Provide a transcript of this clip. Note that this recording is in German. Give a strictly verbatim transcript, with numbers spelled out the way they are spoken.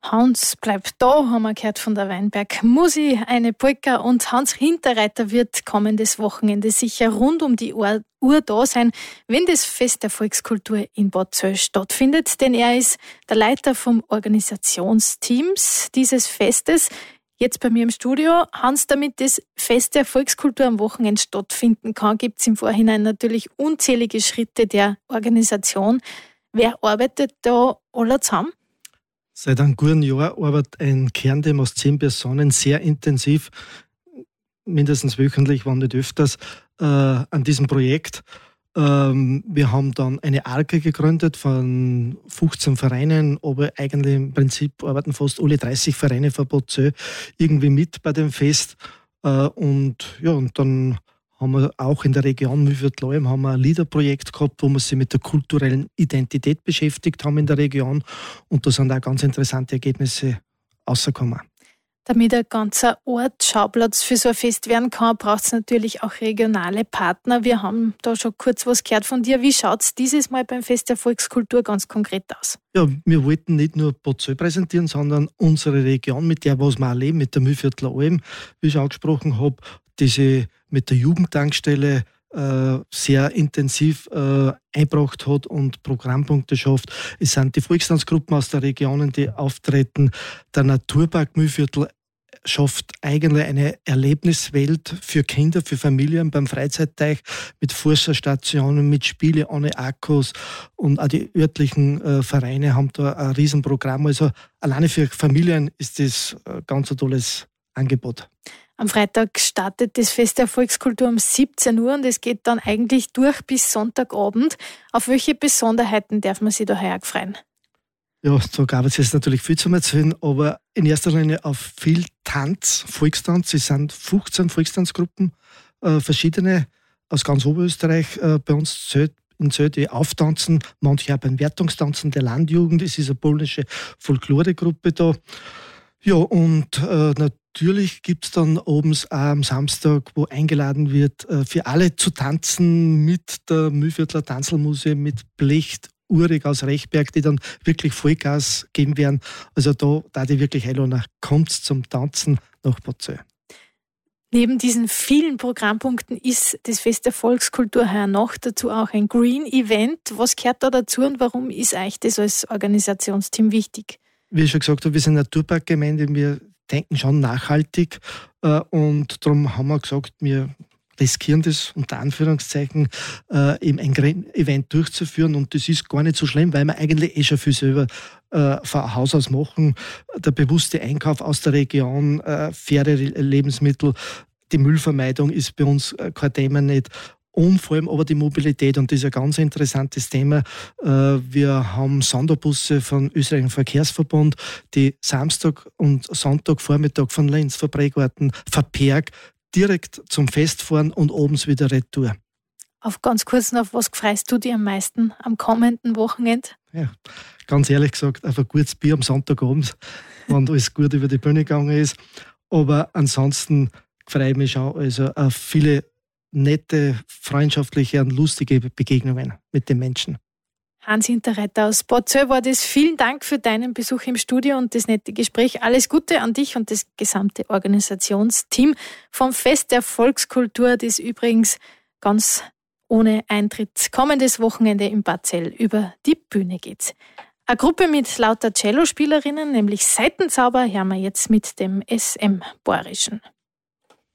Hans bleibt da, haben wir gehört von der Weinberg Musi, eine Polka, und Hans Hinterreiter wird kommendes Wochenende sicher rund um die Uhr da sein, wenn das Fest der Volkskultur in Bad Zöll stattfindet, denn er ist der Leiter vom Organisationsteams dieses Festes. Jetzt bei mir im Studio. Hans, damit das Fest der Volkskultur am Wochenende stattfinden kann, gibt es im Vorhinein natürlich unzählige Schritte der Organisation. Wer arbeitet da alle zusammen? Seit einem guten Jahr arbeitet ein Kernteam aus zehn Personen sehr intensiv, mindestens wöchentlich, wenn nicht öfters, äh, an diesem Projekt. Ähm, wir haben dann eine Arke gegründet von fünfzehn Vereinen, aber eigentlich im Prinzip arbeiten fast alle dreißig Vereine von Bad Zöll irgendwie mit bei dem Fest. Äh, und ja, und dann haben wir auch in der Region Mühlviertel-Leim haben wir ein Liederprojekt gehabt, wo wir sich mit der kulturellen Identität beschäftigt haben in der Region. Und da sind auch ganz interessante Ergebnisse rausgekommen. Damit ein ganzer Ort Schauplatz für so ein Fest werden kann, braucht es natürlich auch regionale Partner. Wir haben da schon kurz was gehört von dir. Wie schaut es dieses Mal beim Fest der Volkskultur ganz konkret aus? Ja, wir wollten nicht nur Bad Zöll präsentieren, sondern unsere Region, mit der was wir auch leben, mit der Mühlviertel-Alm, wie ich angesprochen habe, diese mit der Jugendtankstelle äh, sehr intensiv äh, eingebracht hat und Programmpunkte schafft. Es sind die Volkstanzgruppen aus der Region, die auftreten. Der Naturpark Mühlviertel schafft eigentlich eine Erlebniswelt für Kinder, für Familien beim Freizeitteich mit Forscherstationen, mit Spiele ohne Akkus, und auch die örtlichen äh, Vereine haben da ein Riesenprogramm. Also alleine für Familien ist das ein ganz ein tolles Angebot. Am Freitag startet das Fest der Volkskultur um siebzehn Uhr und es geht dann eigentlich durch bis Sonntagabend. Auf welche Besonderheiten darf man sich da heuer freuen? Ja, da gab es jetzt natürlich viel zu erzählen, aber in erster Linie auf viel Tanz, Volkstanz. Es sind fünfzehn Volkstanzgruppen, äh, verschiedene aus ganz Oberösterreich äh, bei uns zählt. In Zöll, die auftanzen, manche auch beim Wertungstanzen der Landjugend. Es ist eine polnische Folkloregruppe da. Ja, und äh, natürlich gibt es dann abends auch am Samstag, wo eingeladen wird, äh, für alle zu tanzen mit der Mühlviertler Tanzelmuse, mit Blecht, Urig aus Rechberg, die dann wirklich Vollgas geben werden. Also da da die wirklich einladen, kommt zum Tanzen nach Bad Zöll. Neben diesen vielen Programmpunkten ist das Fest der Volkskultur heuer noch dazu auch ein Green Event. Was gehört da dazu und warum ist euch das als Organisationsteam wichtig? Wie ich schon gesagt habe, wir sind eine Naturparkgemeinde, wir denken schon nachhaltig äh, und darum haben wir gesagt, wir riskieren das unter Anführungszeichen äh, eben ein Green Event durchzuführen, und das ist gar nicht so schlimm, weil wir eigentlich eh schon viel selber äh, von Haus aus machen. Der bewusste Einkauf aus der Region, äh, faire Lebensmittel, die Müllvermeidung ist bei uns äh, kein Thema nicht. Und vor allem aber die Mobilität, und das ist ein ganz interessantes Thema. Wir haben Sonderbusse von Österreichischen Verkehrsverbund, die Samstag und Sonntagvormittag von Linz, von Bregarten, von Perg direkt zum Fest fahren und abends wieder retour. Auf ganz kurz, auf was freust du dich am meisten am kommenden Wochenende? Ja, ganz ehrlich gesagt, auf ein gutes Bier am Sonntagabend, wenn alles gut über die Bühne gegangen ist. Aber ansonsten freue ich mich auch also auf viele nette, freundschaftliche und lustige Begegnungen mit den Menschen. Hans Hinterreiter aus Bad Zöll war das. Vielen Dank für deinen Besuch im Studio und das nette Gespräch. Alles Gute an dich und das gesamte Organisationsteam vom Fest der Volkskultur, das übrigens ganz ohne Eintritt kommendes Wochenende im Bad Zell über die Bühne geht. Eine Gruppe mit lauter Cellospielerinnen, nämlich Seitenzauber, hören wir jetzt mit dem S M-Bohrischen.